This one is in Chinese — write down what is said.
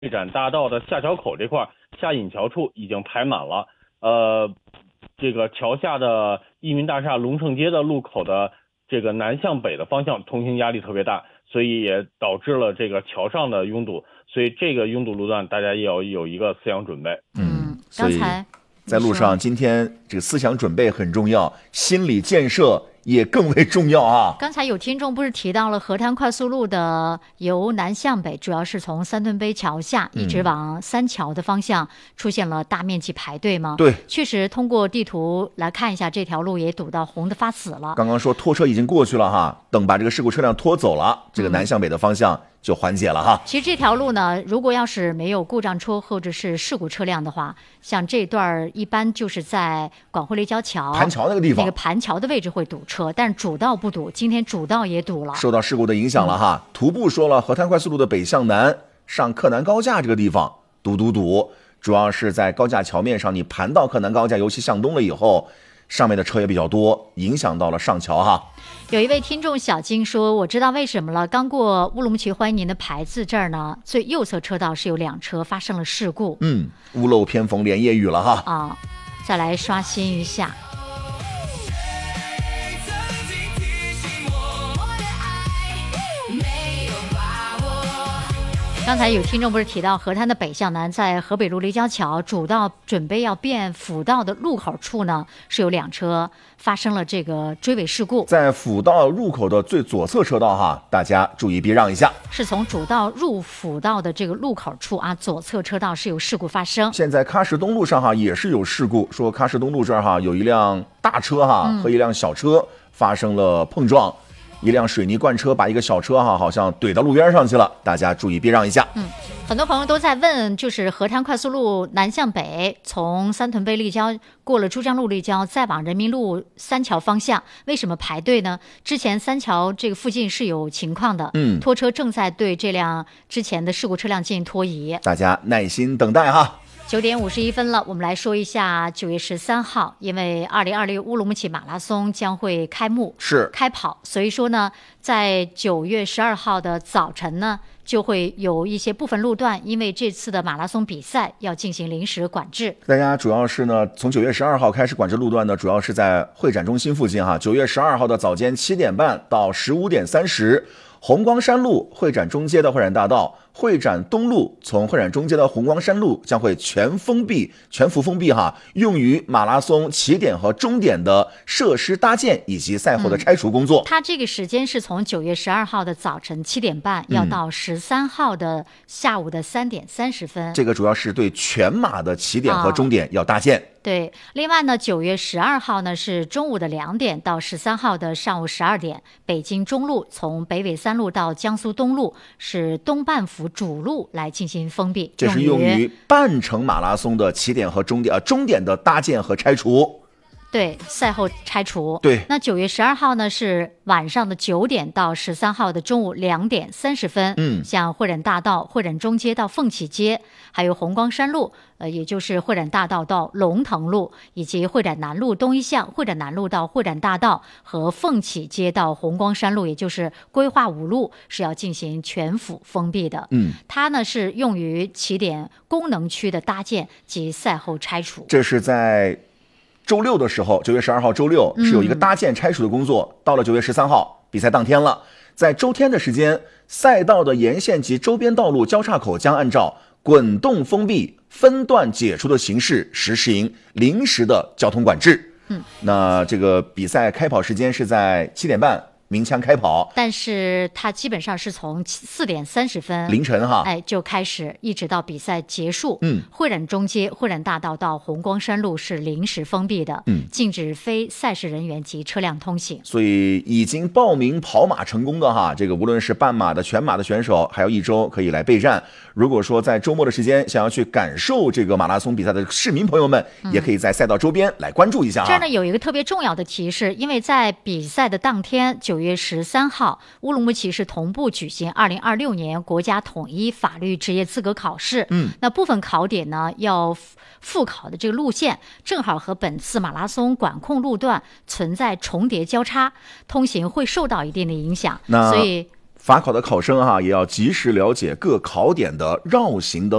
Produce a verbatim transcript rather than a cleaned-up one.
会展大道的下桥口这块下引桥处已经排满了，呃，这个桥下的益民大厦龙盛街的路口的这个南向北的方向通行压力特别大，所以也导致了这个桥上的拥堵，所以这个拥堵路段大家也要有一个思想准备。 嗯，刚才在路上，今天这个思想准备很重要，心理建设也更为重要啊！ 刚才有听众不是提到了河滩快速路的由南向北，主要是从三墩碑桥下一直往三桥的方向出现了大面积排队吗？ 对， 确实通过地图来看一下，这条路也堵到红的发紫了。 刚刚说拖车已经过去了哈，等把这个事故车辆拖走了，这个南向北的方向就缓解了哈。 其实这条路呢，如果要是没有故障车或者是事故车辆的话，像这段一般就是在广汇立交桥盘桥那个地方， 那个盘桥的位置会堵车，但是主道不堵，今天主道也堵了， 受到事故的影响了哈。嗯、徒步说了，河滩快速路的北向南上克南高架这个地方堵堵堵，主要是在高架桥面上，你盘到克南高架，尤其向东了以后，上面的车也比较多，影响到了上桥哈。 有一位听众小金说，我知道为什么了，刚过乌鲁木齐欢迎您的牌子这儿呢，最右侧车道是有两车发生了事故。 嗯，屋漏偏逢连夜雨了哈。 啊，再来刷新一下。刚才有听众不是提到河滩的北向南，在河北路立交桥主道准备要变辅道的路口处呢，是有两车发生了这个追尾事故。 在辅道入口的最左侧车道哈，大家注意避让一下。 是从主道入辅道的这个路口处啊，左侧车道是有事故发生。 现在喀什东路上哈也是有事故，说喀什东路这儿哈有一辆大车哈、嗯、和一辆小车发生了碰撞。一辆水泥罐车把一个小车哈，好像怼到路边上去了，大家注意避让一下。 嗯，很多朋友都在问，就是河滩快速路南向北，从三屯碑立交过了珠江路立交，再往人民路三桥方向，为什么排队呢？之前三桥这个附近是有情况的， 嗯， 拖车正在对这辆之前的事故车辆进行拖移， 大家耐心等待哈。 九点五十一分了，我们来说一下九月十三号，因为二零二六乌鲁木齐马拉松将会开幕， 是开跑，所以说呢，在九月十二号的早晨呢，就会有一些部分路段，因为这次的马拉松比赛要进行临时管制。 大家主要是呢，从九月十二号开始管制路段呢，主要是在会展中心附近哈。九月十二号的早间七点半到十五点三十。红光山路会展中街的会展大道，会展东路从会展中街到红光山路将会全封闭、全幅封闭哈，用于马拉松起点和终点的设施搭建以及赛后的拆除工作。 嗯、它这个时间是从九月十二号的早晨七点半，要到十三号的下午的三点三十分。 这个主要是对全马的起点和终点要搭建。哦对，另外呢，九月十二号呢是中午的两点到十三号的上午十二点，北京中路从北纬三路到江苏东路是东半幅主路来进行封闭， 这是用于半程马拉松的起点和终点，呃，终点的搭建和拆除。 对，赛后拆除。 对， 那九月十二号呢是晚上的九点到十三号的中午两点三十分。 嗯， 像会展大道、会展中街到凤起街，还有红光山路，呃，也就是会展大道到龙腾路，以及会展南路东一巷、会展南路到会展大道和凤起街到红光山路，也就是规划五路是要进行全幅封闭的。 嗯， 它呢是用于起点功能区的搭建及赛后拆除。 这是在周六的时候，九月十二号周六是有一个搭建拆除的工作。嗯、到了九月十三号，比赛当天了，在周天的时间，赛道的沿线及周边道路交叉口将按照滚动封闭、分段解除的形式实行临时的交通管制。 嗯， 那这个比赛开跑时间是在七点半。鸣枪开跑， 但是它基本上是从四点三十分凌晨哈， 哎就开始，一直到比赛结束。 嗯， 会展中街、会展大道到红光山路是临时封闭的， 嗯， 禁止非赛事人员及车辆通行。 所以已经报名跑马成功的哈，这个无论是半马的、全马的选手，还有一周可以来备战。如果说在周末的时间想要去感受这个马拉松比赛的市民朋友们，嗯、也可以在赛道周边来关注一下。 这儿呢有一个特别重要的提示，因为在比赛的当天，九月十三号，乌鲁木齐是同步举行二零二六年国家统一法律职业资格考试。 嗯， 那部分考点呢要复考的这个路线，正好和本次马拉松管控路段存在重叠交叉，通行会受到一定的影响。所以法考的考生哈、啊，也要及时了解各考点的绕行的